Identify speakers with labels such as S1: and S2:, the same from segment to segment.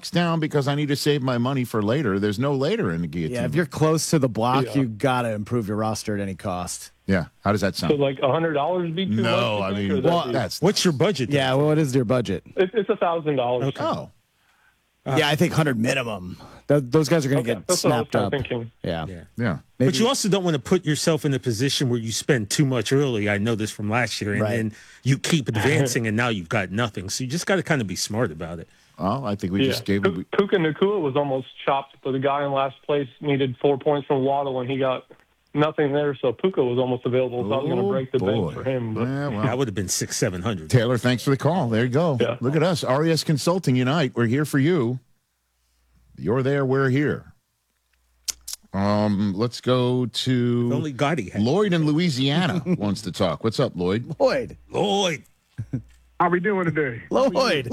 S1: checks down because I need to save my money for later. There's no later in the guillotine.
S2: Yeah, if you're close to the block, you got to improve your roster at any cost.
S1: Yeah. How does that sound?
S3: So like $100 be too much?
S1: No, I mean,
S4: what's your budget?
S2: Yeah, well, what is your budget?
S3: It's $1,000.
S4: Okay.
S1: Oh.
S2: Yeah, I think 100 minimum. Those guys are going to get
S3: that's what I was
S2: snapped up.
S3: thinking.
S2: Yeah.
S1: Yeah.
S2: Maybe.
S4: But you also don't want to put yourself in a position where you spend too much early. I know this from last year. And then you keep advancing, and now you've got nothing. So you just got to kind of be smart about it.
S1: Well, I think we just gave him.
S3: Puka Nacua was almost chopped, but the guy in last place needed 4 points from Waddle, and he got nothing there. So Puka was almost available. So I was going to break the bank for him. But.
S1: Yeah, well.
S4: That would have been 600-700.
S1: Taylor, thanks for the call. There you go.
S3: Yeah.
S1: Look at us. RES Consulting Unite. We're here for you. You're there. We're here. Let's go to
S4: Only Gotti had.
S1: Lloyd in Louisiana wants to talk. What's up, Lloyd?
S2: Lloyd.
S5: How we doing today?
S2: Lloyd.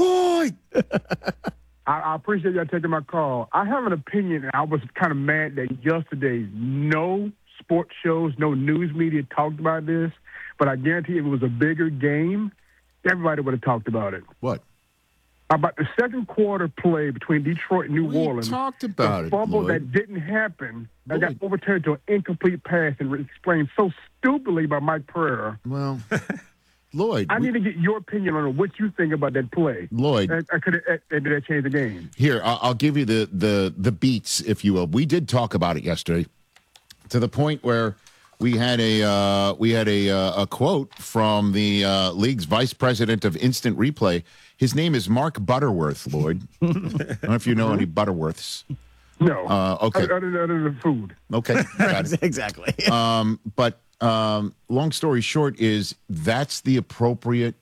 S5: I appreciate y'all taking my call. I have an opinion, and I was kind of mad that yesterday no sports shows, no news media talked about this, but I guarantee if it was a bigger game, everybody would have talked about it.
S1: What?
S5: About the second quarter play between Detroit and New Orleans.
S1: We talked about
S5: the fumble
S1: Lloyd.
S5: that didn't happen. That got overturned to an incomplete pass and explained so stupidly by Mike Pereira.
S1: Well, Lloyd.
S5: I need to get your opinion on what you think about that play.
S1: Lloyd.
S5: Did that change the game?
S1: Here, I'll give you the beats, if you will. We did talk about it yesterday, to the point where we had a quote from the league's vice president of instant replay. His name is Mark Butterworth, Lloyd. I don't know if you know any Butterworths.
S5: No.
S1: Okay.
S5: Other than food.
S1: Okay. Got it.
S2: Exactly.
S1: But long story short is that's the appropriate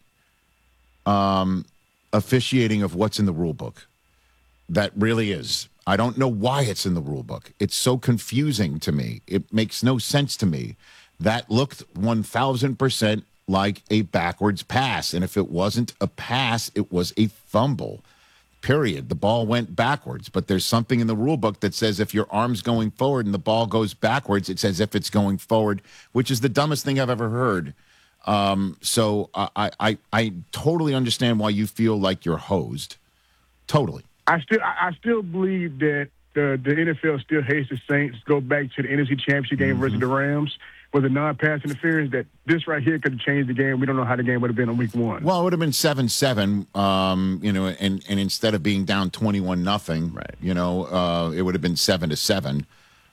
S1: officiating of what's in the rule book. That really is. I don't know why it's in the rule book. It's so confusing to me. It makes no sense to me. That looked 1,000% like a backwards pass. And if it wasn't a pass, it was a fumble. Period. The ball went backwards. But there's something in the rule book that says if your arm's going forward and the ball goes backwards, it's as if it's going forward, which is the dumbest thing I've ever heard. So I totally understand why you feel like you're hosed. Totally.
S5: I still believe that the NFL still hates the Saints. Go back to the NFC Championship game versus the Rams with a non-pass interference. That this right here could have changed the game. We don't know how the game would have been on week one.
S1: Well, it would have been 7-7, and instead of being down 21-0, right? It would have been 7-7.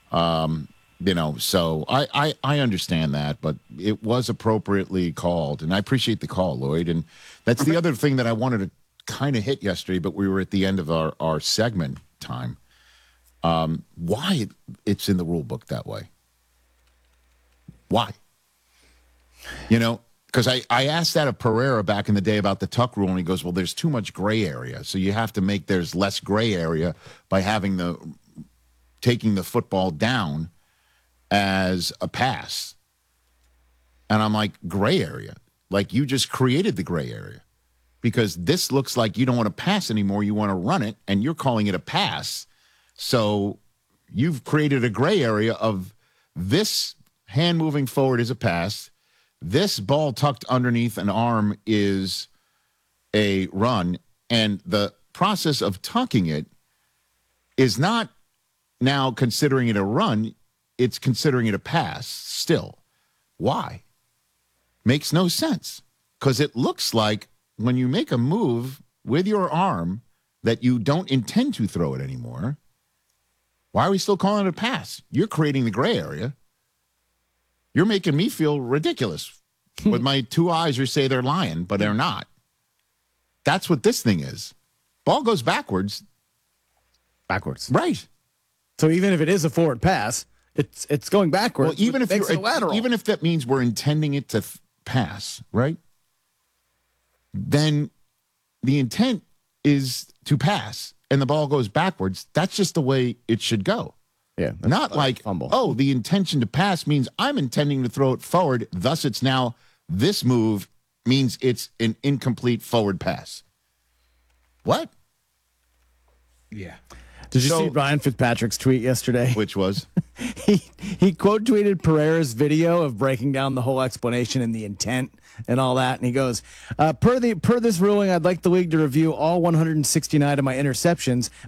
S1: So I understand that, but it was appropriately called, and I appreciate the call, Lloyd. And that's the other thing that I wanted to kind of hit yesterday, but we were at the end of our segment time. Why it's in the rule book that way? Why? Because I asked that of Pereira back in the day about the tuck rule, and he goes, well, there's too much gray area, so you have to make there's less gray area by taking the football down as a pass. And I'm like, gray area? Like you just created the gray area. Because this looks like you don't want to pass anymore, you want to run it, and you're calling it a pass. So you've created a gray area of this hand moving forward is a pass, this ball tucked underneath an arm is a run, and the process of tucking it is not now considering it a run, it's considering it a pass still. Why? Makes no sense. Because it looks like when you make a move with your arm that you don't intend to throw it anymore, why are we still calling it a pass? You're creating the gray area. You're making me feel ridiculous with my two eyes who say they're lying, but they're not. That's what this thing is. Ball goes backwards.
S2: Backwards.
S1: Right.
S2: So even if it is a forward pass, it's going backwards.
S1: Well, even if
S2: lateral.
S1: even if that means we're intending it to pass, right? Then the intent is to pass and the ball goes backwards. That's just the way it should go.
S2: Yeah.
S1: Not like,
S2: fumble.
S1: Oh, the intention to pass means I'm intending to throw it forward. Thus, it's now this move means it's an incomplete forward pass. What?
S4: Yeah.
S2: Did you see Ryan Fitzpatrick's tweet yesterday?
S1: Which was?
S2: He quote tweeted Pereira's video of breaking down the whole explanation and the intent and all that. And he goes, per this ruling, I'd like the league to review all 169 of my interceptions.